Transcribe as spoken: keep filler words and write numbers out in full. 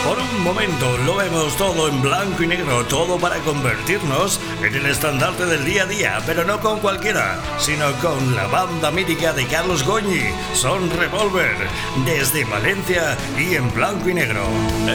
Por un momento lo vemos todo en blanco y negro, todo para convertirnos en el estandarte del día a día, pero no con cualquiera, sino con la banda mítica de Carlos Goñi, Son Revolver, desde Valencia y en blanco y negro.